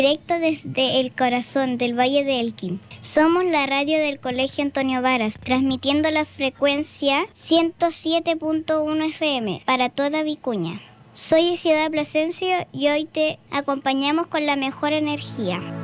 Directo desde el corazón del Valle de Elqui. Somos la radio del Colegio Antonio Varas, transmitiendo la frecuencia 107.1 FM para toda Vicuña. Soy Isidora Plasencia y hoy te acompañamos con la mejor energía.